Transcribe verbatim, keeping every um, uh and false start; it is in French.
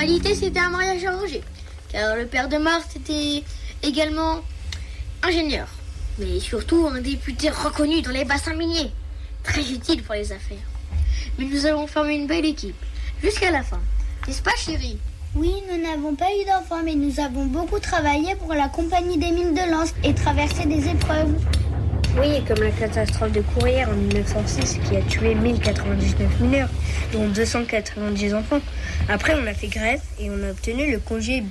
réalité, c'était un mariage arrangé, car le père de Marthe était également ingénieur, mais surtout un député reconnu dans les bassins miniers, très utile pour les affaires. Mais nous avons formé une belle équipe, jusqu'à la fin, n'est-ce pas chérie ? Oui, nous n'avons pas eu d'enfants, mais nous avons beaucoup travaillé pour la compagnie des mines de Lens et traversé des épreuves. Oui, comme la catastrophe de Courrières en mille neuf cent six qui a tué mille quatre-vingt-dix-neuf mineurs, dont deux cent quatre-vingt-dix enfants. Après, on a fait grève et on a obtenu le congé